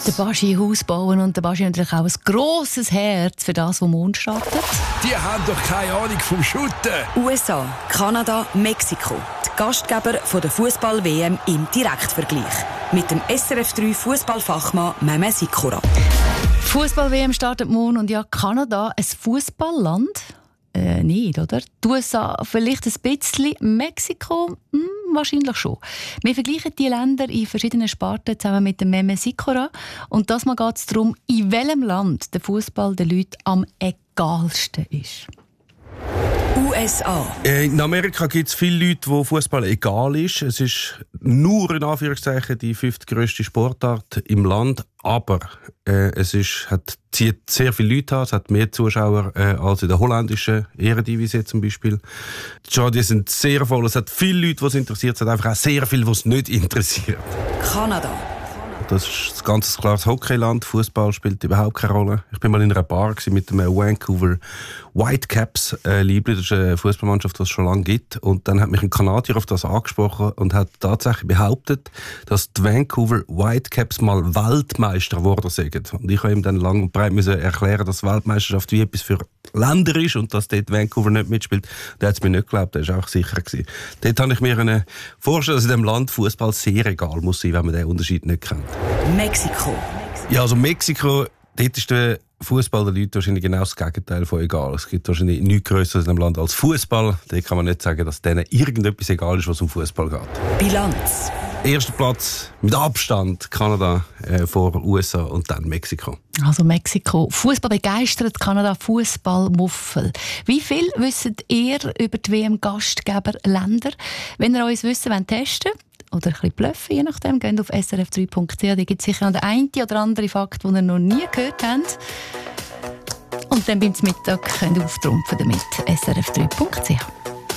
Der Baschi Haus bauen und der Baschi hat natürlich auch ein grosses Herz für das, was Mond startet. Die haben doch keine Ahnung vom Schutten. USA, Kanada, Mexiko. Die Gastgeber von der Fußball-WM im Direktvergleich. Mit dem SRF3 Fußballfachmann Mehmet Sikora. Fußball-WM startet morgen und ja, Kanada, ein Fußballland? Nicht, oder? Die USA vielleicht ein bisschen, Mexiko wahrscheinlich schon. Wir vergleichen die Länder in verschiedenen Sparten zusammen mit dem Mehmet Sikora. Und das mal geht es darum, in welchem Land der Fußball den Leuten am egalsten ist. USA. In Amerika gibt es viele Leute, wo Fußball egal ist. Es ist nur in Anführungszeichen die 5. grösste Sportart im Land, aber zieht sehr viele Leute an. Es hat mehr Zuschauer als in der holländischen Eredivisie zum Beispiel. Die Stadien sind sehr voll. Es hat viele Leute, die es interessiert. Es hat einfach auch sehr viele, die es nicht interessiert. Kanada. Das ist ein ganz klares Hockeyland. Fußball spielt überhaupt keine Rolle. Ich bin mal in einer Bar mit dem Vancouver Whitecaps, Liebling. Das ist eine Fußballmannschaft, die es schon lange gibt. Und dann hat mich ein Kanadier auf das angesprochen und hat tatsächlich behauptet, dass die Vancouver Whitecaps mal Weltmeister geworden sind. Und ich habe ihm dann lang und breit erklären, dass Weltmeisterschaft wie etwas für Länder ist und dass dort Vancouver nicht mitspielt. Der hat es mir nicht geglaubt, der war auch sicher gewesen. Dort habe ich mir vorstellen, dass in diesem Land Fußball sehr egal muss sein, wenn man den Unterschied nicht kennt. Mexiko. Ja, also Mexiko, dort ist der Fußball der Leute wahrscheinlich genau das Gegenteil von egal. Es gibt wahrscheinlich nichts Größeres in einem Land als Fußball. Da kann man nicht sagen, dass denen irgendetwas egal ist, was um Fußball geht. Bilanz. Erster Platz mit Abstand Kanada vor USA und dann Mexiko. Also Mexiko. Fußball begeistert, Kanada Fußballmuffel. Wie viel wisst ihr über die WM-Gastgeberländer? Wenn ihr uns wissen wollt, testen oder ein bisschen bluffen, je nachdem, geht auf srf3.ch. Da gibt es sicher noch den einen oder anderen Fakt, den ihr noch nie gehört habt. Und dann beim Mittag könnt ihr auftrumpfen damit. srf3.ch.